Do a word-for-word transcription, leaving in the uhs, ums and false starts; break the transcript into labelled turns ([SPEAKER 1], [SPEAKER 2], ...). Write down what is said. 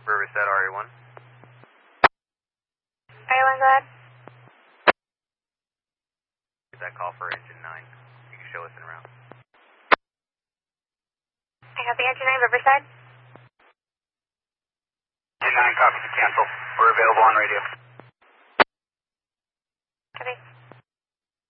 [SPEAKER 1] Riverside R A one.
[SPEAKER 2] R A one, go ahead.
[SPEAKER 1] Get that call for engine nine. You can show us en route.
[SPEAKER 2] I got the engine nine, Riverside.
[SPEAKER 1] Engine nine, copy to cancel. We're available on radio.
[SPEAKER 2] Copy.